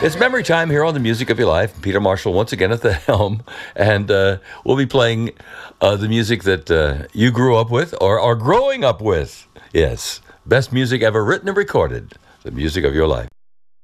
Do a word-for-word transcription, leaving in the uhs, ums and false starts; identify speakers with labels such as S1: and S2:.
S1: It's memory time here on The Music of Your Life. Peter Marshall once again at the helm, and uh, we'll be playing uh, the music that uh, you grew up with or are growing up with. Yes, best music ever written and recorded. The music of your life.